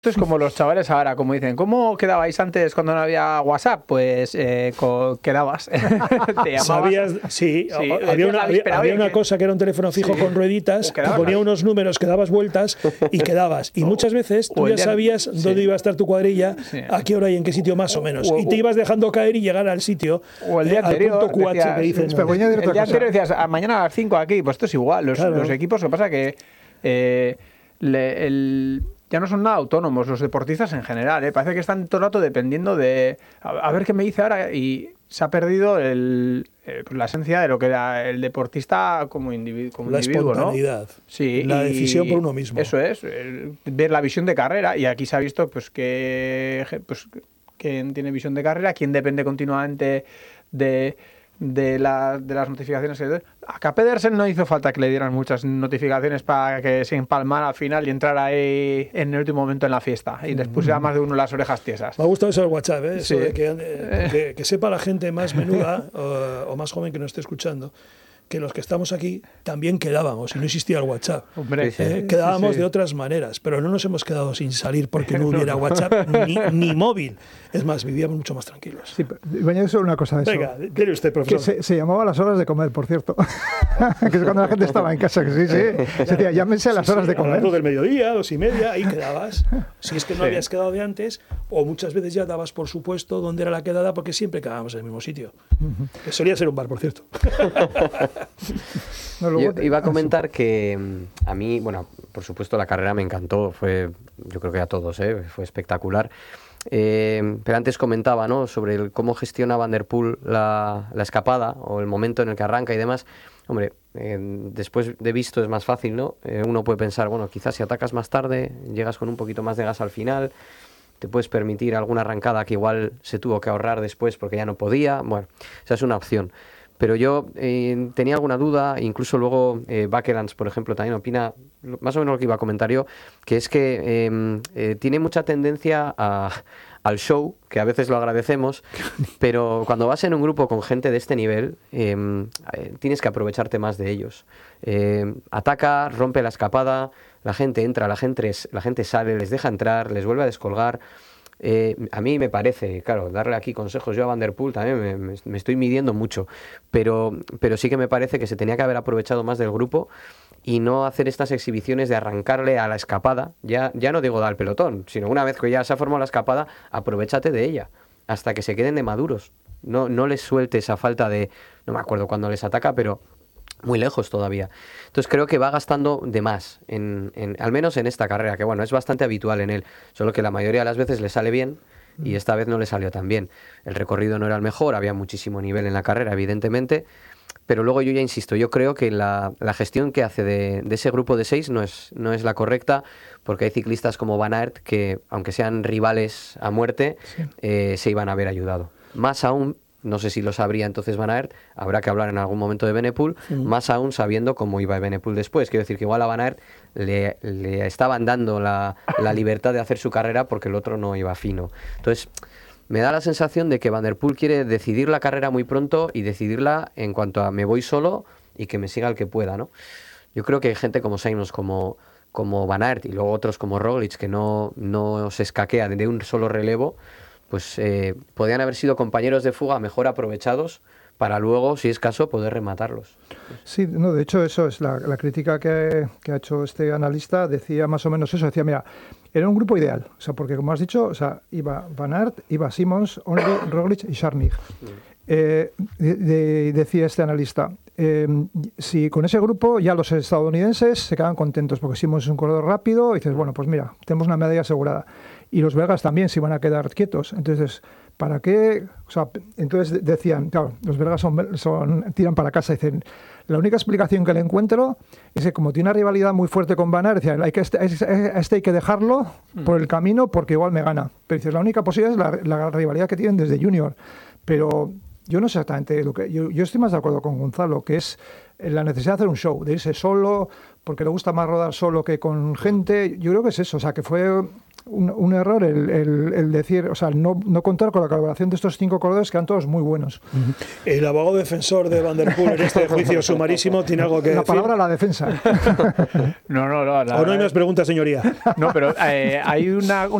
Esto es como los chavales ahora, como dicen, ¿cómo quedabais antes cuando no había WhatsApp? Pues quedabas. Te llamabas. ¿Sabías? Sí, había una cosa que era un teléfono fijo con rueditas, que ponía unos números que dabas vueltas y quedabas. Y muchas veces tú ya sabías dónde iba a estar tu cuadrilla, a qué hora y en qué sitio más o menos. Y te ibas dejando caer y llegar al sitio, o el día anterior, al punto QH que dicen. El día anterior decías, mañana a las 5 aquí, pues esto es igual. Los equipos, lo que pasa que ya no son nada autónomos los deportistas en general, Parece que están todo el rato dependiendo de a ver qué me dice ahora, y se ha perdido la esencia de lo que era el deportista como individuo, la espontaneidad, ¿no? Sí, la decisión por uno mismo. Eso es, ver la visión de carrera, y aquí se ha visto que quién tiene visión de carrera, quién depende continuamente de las notificaciones. A Pedersen no hizo falta que le dieran muchas notificaciones para que se empalmara al final y entrara ahí en el último momento en la fiesta y les pusiera más de uno las orejas tiesas. Me ha gustado eso del WhatsApp, Sí. Eso de que sepa la gente más menuda o más joven que nos esté escuchando que los que estamos aquí también quedábamos y no existía el WhatsApp. Hombre, quedábamos de otras maneras, pero no nos hemos quedado sin salir porque no hubiera WhatsApp ni móvil. Es más, vivíamos mucho más tranquilos. Sí, voy a añadir solo una cosa de eso. Venga, dile usted, profesor. Que se llamaba las horas de comer, por cierto. Que es cuando la gente estaba en casa. Que sí. Se decía, llámense a las horas de comer. A las 2 del mediodía, 2:30, ahí quedabas. Si es que no habías quedado de antes, o muchas veces ya dabas por supuesto dónde era la quedada, porque siempre quedábamos en el mismo sitio. Que solía ser un bar, por cierto. Yo iba a comentar que a mí, bueno, por supuesto la carrera me encantó, yo creo que a todos, fue espectacular. Pero antes comentaba, ¿no?, sobre cómo gestiona Van der Poel la escapada o el momento en el que arranca y demás. Hombre, después de visto es más fácil, ¿no? Uno puede pensar, bueno, quizás si atacas más tarde, llegas con un poquito más de gas al final, te puedes permitir alguna arrancada que igual se tuvo que ahorrar después porque ya no podía. Bueno, esa es una opción. Pero yo tenía alguna duda, incluso luego Bakelans, por ejemplo, también opina más o menos lo que iba a comentar yo, que es que tiene mucha tendencia al show, que a veces lo agradecemos, pero cuando vas en un grupo con gente de este nivel, tienes que aprovecharte más de ellos. Ataca, rompe la escapada, la gente entra, la gente sale, les deja entrar, les vuelve a descolgar. A mí me parece, claro, darle aquí consejos yo a Van der Poel también me estoy midiendo mucho, pero sí que me parece que se tenía que haber aprovechado más del grupo y no hacer estas exhibiciones de arrancarle a la escapada, ya no digo dar el pelotón, sino una vez que ya se ha formado la escapada, aprovechate de ella hasta que se queden de maduros, no les sueltes a falta de, no me acuerdo cuándo les ataca, pero muy lejos todavía. Entonces creo que va gastando de más, al menos en esta carrera, que bueno, es bastante habitual en él, solo que la mayoría de las veces le sale bien y esta vez no le salió tan bien. El recorrido no era el mejor, había muchísimo nivel en la carrera, evidentemente, pero luego yo ya insisto, yo creo que la gestión que hace de ese grupo de 6 no es la correcta, porque hay ciclistas como Van Aert que, aunque sean rivales a muerte, se iban a haber ayudado. Más aún, no sé si lo sabría entonces Van Aert, habrá que hablar en algún momento de Evenepoel, más aún sabiendo cómo iba Evenepoel después. Quiero decir que igual a Van Aert le estaban dando la libertad de hacer su carrera porque el otro no iba fino. Entonces, me da la sensación de que Van der Poel quiere decidir la carrera muy pronto y decidirla en cuanto a me voy solo y que me siga el que pueda, ¿no? Yo creo que hay gente como Simons, como Van Aert y luego otros como Roglic que no se escaquean de un solo relevo, pues podrían haber sido compañeros de fuga mejor aprovechados para luego, si es caso, poder rematarlos. Sí, no, de hecho eso es la crítica que ha hecho este analista, decía más o menos eso, decía, mira, era un grupo ideal, o sea, porque como has dicho, o sea, iba Van Aert, iba Simons, Roglic y Scharnig. Decía este analista, si con ese grupo ya los estadounidenses se quedan contentos porque Simons es un corredor rápido y dices, bueno, pues mira, tenemos una medalla asegurada. Y los belgas también se van a quedar quietos. Entonces, ¿para qué? O sea, entonces decían, claro, los belgas tiran para casa. Dicen, la única explicación que le encuentro es que como tiene una rivalidad muy fuerte con Van Aert, decían, hay que dejarlo por el camino porque igual me gana. Pero dices, la única posibilidad es la rivalidad que tienen desde junior. Pero yo no sé exactamente lo que... Yo estoy más de acuerdo con Gonzalo, que es la necesidad de hacer un show, de irse solo, porque le gusta más rodar solo que con gente. Yo creo que es eso, o sea, que fue un error el decir, o sea, no contar con la colaboración de estos 5 corredores que eran todos muy buenos. El abogado defensor de Van der Poel en este juicio sumarísimo tiene algo que decir. La palabra la defensa. No. ¿O no hay más preguntas, señoría? No, pero hay una